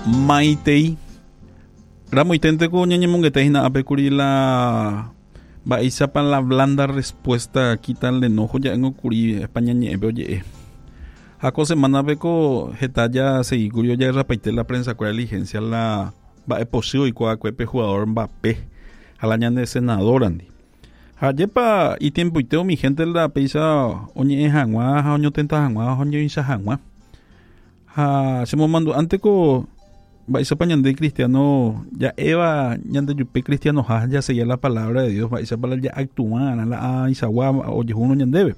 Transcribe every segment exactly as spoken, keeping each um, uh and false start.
Maitei. Ramoitente con ñañemonguete hina apecuri la baisa para la blanda respuesta quitan el enojo ya en ocurri España ñebe oye. Jaco semana beco getalla seguí curio ya rapaite la prensa con la diligencia la va es posible y cual cuepe jugador Mbappé a la ñande senador andi. Ayepa y tiempo y teo mi gente la peisa oñe jangua oño tenta jangua oñe isa jangua. Ha se mo mando antes co vais a ñande cristiano ya eva ñande yupe cristiano ja ya seguía la palabra de Dios vais a para ya actuar la isagua oye uno ñandebe.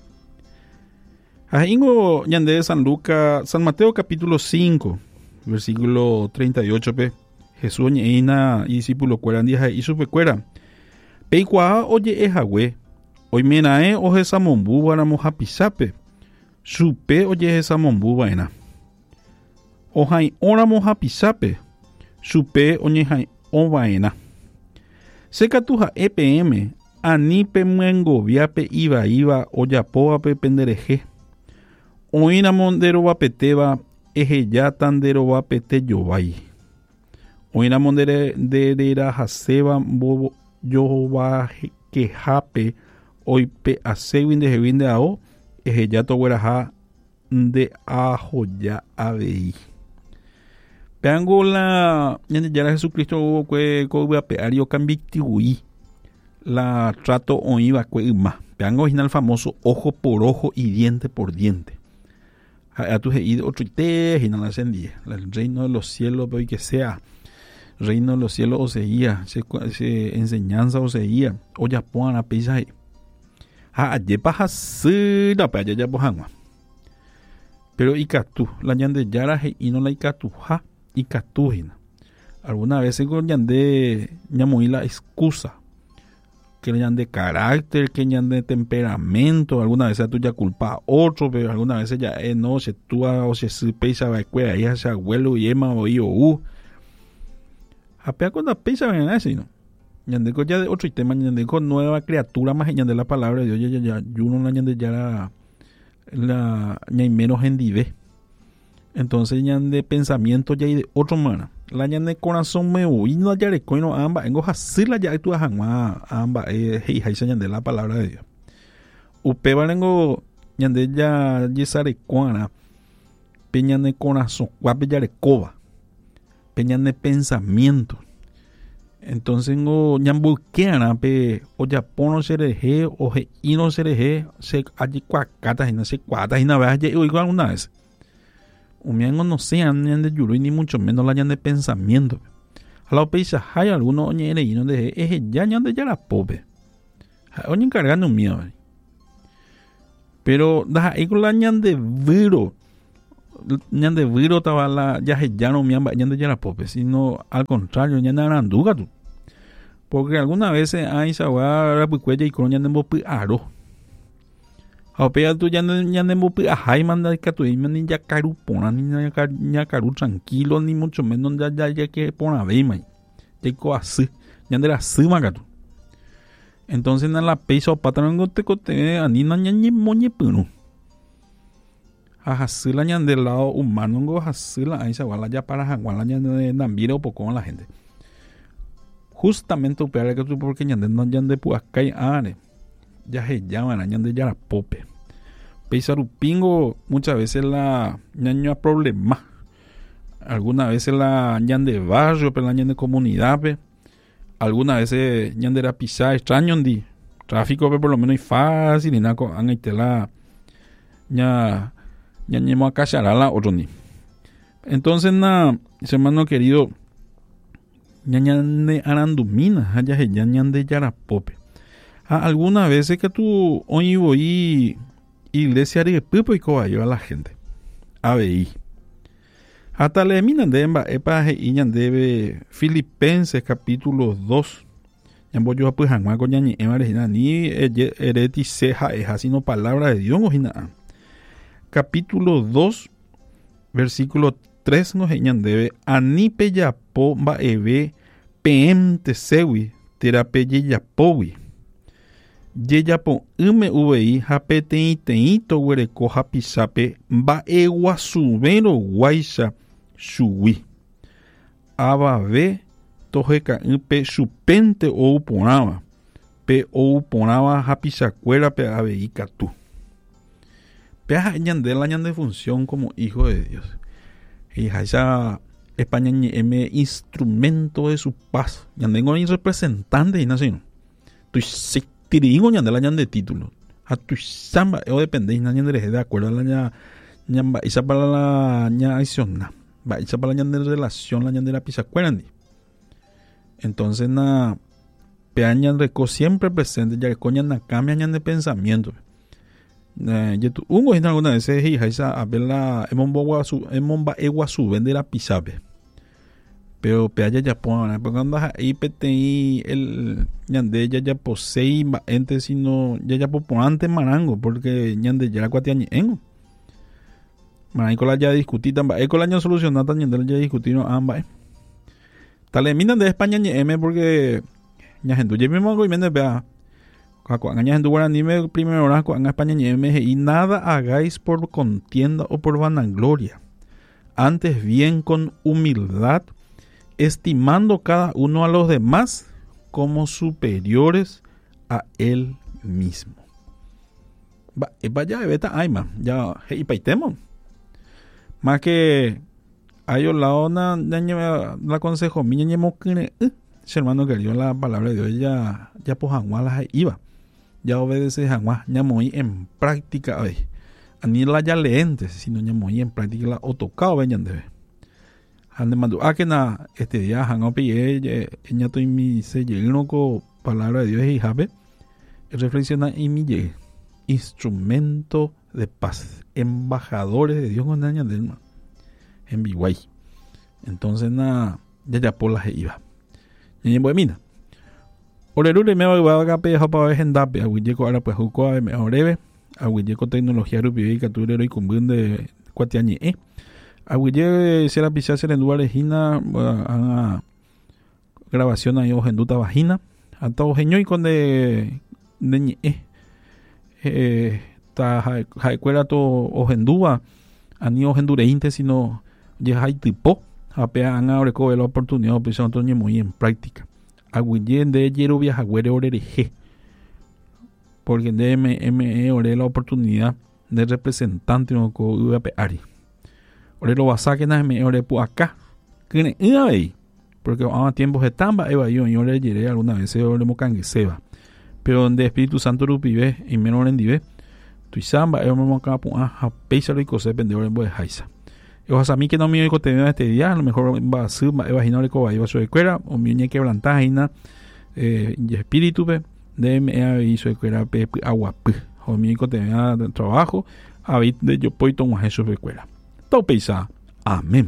Ha ingo ñande San Lucas San Mateo capítulo cinco versículo treinta y ocho pe Jesús ñeina y discípulo cueran día y supe cuera. Peikua oye ejagüe, hoy menae oje samombu baramo hapisape, supe oye samombu vaina. Ojai oramo hapisape, supe oye hai o vaina. Secatuja E P M, anipe muengoviape iba iba oyapoape pendereje. Oina mondero vapeteba eje ya tandero vapete yovai. Oina mondere de ra haseba bobo yo va que jape hoy pe asewin de jevin de ao eje ya to gueraja de ajo ya abei. Peango la ñande ya Jesucristo que que pe ario cambictiui la trato o iba que ma. Peango original famoso ojo por ojo y diente por diente. A tu he otro te y no la ascendía. El reino de los cielos hoy que sea reino de los cielos o seguía, se, se enseñanza o seguía, o ya pongan a pisa ahí. Ha, ayer paja se la playa ya pojangua. Pero y catu, la ñande yara y no la y catu, ha, y catujina. Alguna vez con ñande ñamoí la excusa, que ñande carácter, que ñande temperamento, alguna vez tú ya culpa a otro, pero alguna vez ya eh, no, se tú o se se pisa va cueva, ahí se abuelo y ema o yo u. Apea con la pisa ven así, ¿no? Ñandeco ya de otro tema, ñandeco nueva criatura más ñande la palabra de Dios, ya ya ya, yo no la ñande ya la la ñay menos endive. Entonces ñande pensamiento ya y de otro mana. La ñande corazón me uy no ya reco no amba, engo así la ya tú ajangua amba eh hija y ñande la palabra de Dios. Upe valengo ñande ya yesare cuana peñande corazón, guape ya recoba. Peñan de pensamiento. Entonces no ñambuqueana pe o japono sereje o je ino sereje se allí cuacata y no se cuata y nada ya igual alguna vez. Un miango no sean ñan de yuru ni mucho menos la ñan de pensamiento. A la peisa hay algunos oñere y no de eje ya ñan de ya la pope. Oñen cargando un mío. Pero da ahí con la ñan de viro. Ñande viro estaba la ya ya no me ñande ya la pope, sino al contrario ñande aranduga tú, porque algunas veces hay sawa rapucuella y con ñande mopi aro apea tú ñande ñande mopi ajai manda que tú y ni ya caru pona ni ya caru tranquilo ni mucho menos ya ya ya que pona ve mai te co así ñande la suma gato. Entonces en la peso patrón te cote anina ñañi moñe puno a hasila ñan del lado humano ngo hasila ahí se guala ya para janguala ñan de nambira o poco con la gente justamente upea que tú porque ñan de no ñan de puascay are ya se llaman ñan de ya la pope peisarupingo muchas veces la ñaño a problema algunas veces la ñan de barrio pero la ñan de comunidad pe algunas veces ñan de la pisar extraño di tráfico pe por lo menos es fácil y nada han ahí te la ña ñañemo a cacharala otro ni. Entonces na hermano querido ñañande arandumina haya ñañande yarapope. A algunas veces que tú hoy voy iglesia de pipo y cobayo a la gente. A ver. Hasta le minan de emba epa y ñandebe Filipenses capítulo dos. Ñambo yo pues hanwa con ñañe ema ni ereti ceja es así no palabra de Dios ojina. Capítulo dos, versículo tres nos debe anipe yapo ba ebe pm tesewi terape yapowi yeyapo ume uvei hapete teito huereco hapisape ba ewa subero guaisa shuwi Ababe tojeka pe chupente ou porava. Pe ou porava hapichacuera pe abei katu. Pe ñande la ñande función como hijo de Dios. Y esa España M instrumento de su paz. Ñande no hay representante y nación. Tu se tirigo ñande la ñande título. A tu samba o depende ñande de acuerdo a la ña ñamba esa para la ña acción. Va esa para la ñande relación la ñande la pichacuera. Entonces na peaña reco siempre presente ya coña na cambia ñande pensamiento. Eh, yo tu ungo en alguna vez es hija esa a ver la emomba su emomba egua su vende la pisabe. Pero peaya ya pone porque cuando ahí peti el ñande ya ya posee ente sino ya ya poponante marango porque ñande ya cuatiañe engo. Marango ya discutí tamba eco la año solucionada ñande ya discutieron ambas. Tal minan de España ñe m porque ña gente yo mismo hago y me vea cuando gente guaraní me primero hora cuando España ñe m y nada hagáis por contienda o por vanagloria, antes bien con humildad, estimando cada uno a los demás como superiores a él mismo. Vaya, beta, ayma, ya, y paitemos. Más que hay la ona, la consejo, mi ñemo que, hermano que dio la palabra de Dios, ya, ya pues la iba, ya obedece Janguá, ñamo en práctica, ay, a ni la ya leentes, sino ñamo en práctica la otocao, vengan de ver. Ande mando a que na este día han opie ella to mi se lleno con palabra de Dios y jabe reflexiona y mi llegue instrumento de paz, embajadores de Dios con año del en Biguay. Entonces na ya ya por la iba. Y en mina. Orerule me va a cape para ver en dape a Willeco ahora pues juco a mejorebe a Willeco tecnología rupibe y capturero y cumbun de cuatiañe eh Aguille se la pisar en lugar de Gina a grabación ahí ojenduta vagina hasta ojeño y con de de eh ta jaecuera to ojendúa ani ojendureinte sino ya hay tipo apea han ahora con la oportunidad pues Antonio muy en práctica aguille de yero viajaguere oreje porque de m m ore la oportunidad de representante no co U A P Ari. Ore lo vas a que nada me ore por acá. Que una vez. Porque a tiempos de tamba, eva yo, yo le diré alguna vez, yo le mocan que se va. Pero donde Espíritu Santo rupive, y menos en dive, tu samba, yo me mocan a pesar y cosas pendeores en Boejaisa. Yo a mí que no me oigo tener este día, a lo mejor va a ser, eva no le coba, iba a su escuela, o mi ñe quebrantada, eh, y espíritu, de me y su escuela, agua, o mi hijo tenía trabajo, a ver, yo puedo tomar eso de escuela. Todo pesa. Amén.